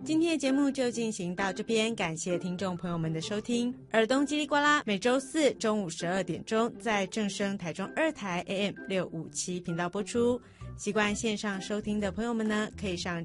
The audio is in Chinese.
今天的节目就进行到这边，感谢听众朋友们的收听。耳东叽里呱啦，每周四中午12点钟在正声台中2台 AM657频道播出。习惯线上收听的朋友们呢，可以上